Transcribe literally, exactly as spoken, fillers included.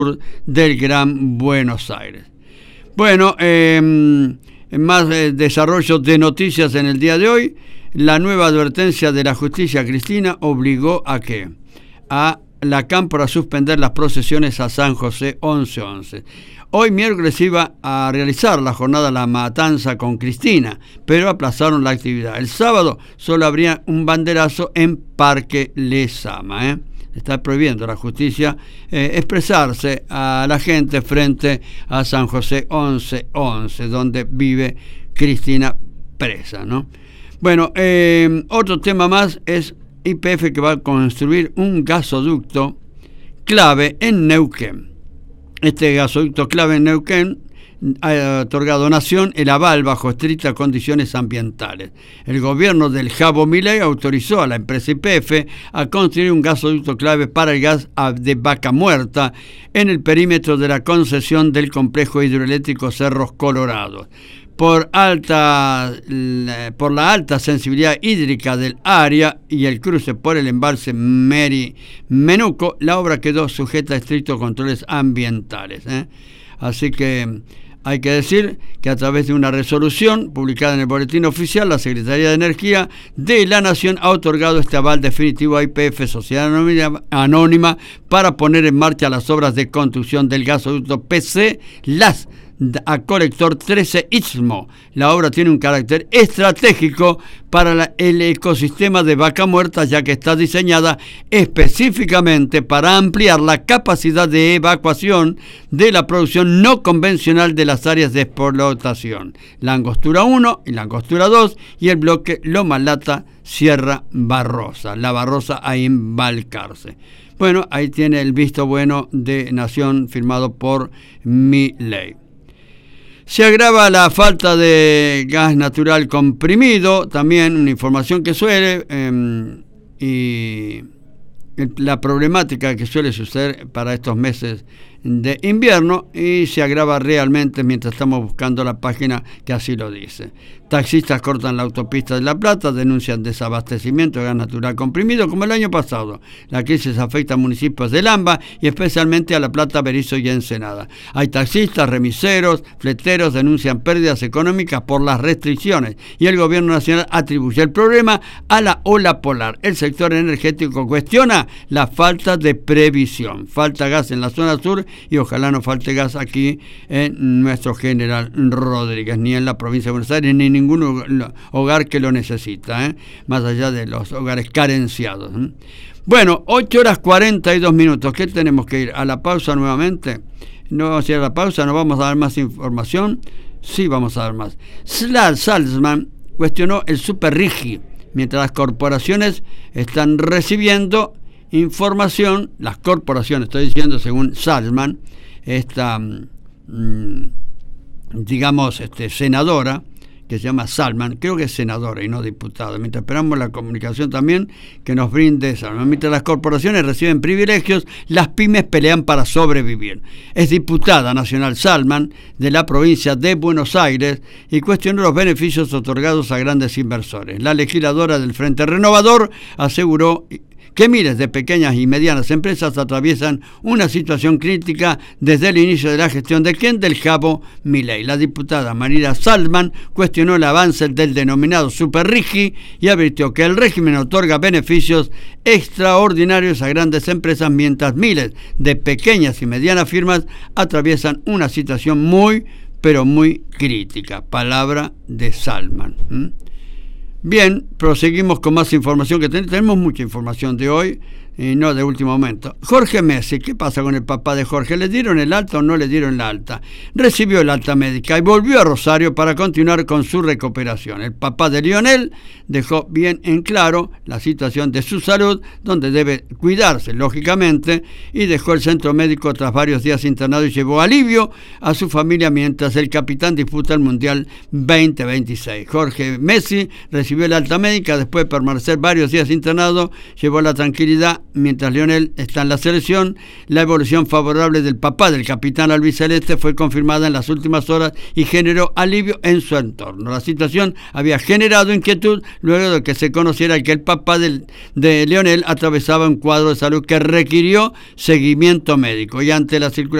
del Gran Buenos Aires. Bueno, eh, más eh, desarrollo de noticias en el día de hoy. La nueva advertencia de la justicia cristina obligó a que a la Cámpora a suspender las procesiones a San José once once. Hoy miércoles iba a realizar la jornada La Matanza con Cristina, pero aplazaron la actividad. El sábado solo habría un banderazo en Parque Lezama. ¿eh? Está prohibiendo la justicia eh, expresarse a la gente frente a San José once once, donde vive Cristina presa, ¿no? Bueno, eh, otro tema más es Y P F, que va a construir un gasoducto clave en Neuquén. Este gasoducto clave en Neuquén ha otorgado Nación el aval bajo estrictas condiciones ambientales. El gobierno del Jabo Milei autorizó a la empresa Y P F a construir un gasoducto clave para el gas de Vaca Muerta en el perímetro de la concesión del complejo hidroeléctrico Cerros Colorados. Por, alta, por la alta sensibilidad hídrica del área y el cruce por el embalse Meri Menuco, la obra quedó sujeta a estrictos controles ambientales. ¿eh? Así que hay que decir que a través de una resolución publicada en el Boletín Oficial, la Secretaría de Energía de la Nación ha otorgado este aval definitivo a Y P F, Sociedad Anónima, para poner en marcha las obras de construcción del gasoducto P C Las a Colector trece Istmo. La obra tiene un carácter estratégico para la, el ecosistema de Vaca Muerta, ya que está diseñada específicamente para ampliar la capacidad de evacuación de la producción no convencional de las áreas de explotación, la Angostura uno y la Angostura dos, y el bloque Loma Lata Sierra Barrosa, la Barrosa a embalcarse. Bueno, ahí tiene el visto bueno de Nación firmado por Milei. Se agrava la falta de gas natural comprimido, también una información que suele, eh, y la problemática que suele suceder para estos meses de invierno, y se agrava realmente mientras estamos buscando la página que así lo dice. Taxistas cortan la autopista de La Plata, denuncian desabastecimiento de gas natural comprimido como el año pasado. La crisis afecta a municipios de Lamba y especialmente a La Plata, Berisso y Ensenada. Hay taxistas, remiseros, fleteros denuncian pérdidas económicas por las restricciones y el gobierno nacional atribuye el problema a la ola polar. El sector energético cuestiona la falta de previsión. Falta gas en la zona sur y ojalá no falte gas aquí en nuestro General Rodríguez, ni en la provincia de Buenos Aires, ni en ningún hogar que lo necesita, ¿eh? más allá de los hogares carenciados. ¿eh? Bueno, ocho horas cuarenta y dos minutos. ¿Qué tenemos que ir? ¿A la pausa nuevamente? ¿No vamos a ir a la pausa? ¿No vamos a dar más información? Sí, vamos a dar más. Salzman cuestionó el Super Rigi, mientras las corporaciones están recibiendo información, las corporaciones, estoy diciendo según Salzman, esta, mmm, digamos, este, senadora, que se llama Salman, creo que es senadora y no diputada, mientras esperamos la comunicación también que nos brinde Salman. Mientras las corporaciones reciben privilegios, las pymes pelean para sobrevivir. Es diputada nacional Salman de la provincia de Buenos Aires y cuestionó los beneficios otorgados a grandes inversores. La legisladora del Frente Renovador aseguró que miles de pequeñas y medianas empresas atraviesan una situación crítica desde el inicio de la gestión de quién, del Jabo Milei. La diputada Marina Salman cuestionó el avance del denominado Super Rigi y advirtió que el régimen otorga beneficios extraordinarios a grandes empresas, mientras miles de pequeñas y medianas firmas atraviesan una situación muy, pero muy crítica. Palabra de Salman. ¿Mm? Bien, proseguimos con más información que ten- tenemos mucha información de hoy y no de último momento. Jorge Messi, ¿qué pasa con el papá de Jorge? ¿Le dieron el alta o no le dieron la alta? Recibió el alta médica y volvió a Rosario para continuar con su recuperación. El papá de Lionel dejó bien en claro la situación de su salud, donde debe cuidarse, lógicamente, y dejó el centro médico tras varios días internado y llevó alivio a su familia mientras el capitán disputa el Mundial veinte veintiséis. Jorge Messi recibió el alta médica después de permanecer varios días internado, llevó la tranquilidad mientras Lionel está en la selección. La evolución favorable del papá del capitán albiceleste fue confirmada en las últimas horas y generó alivio en su entorno. La situación había generado inquietud luego de que se conociera que el papá del, de Lionel atravesaba un cuadro de salud que requirió seguimiento médico, y ante la circulación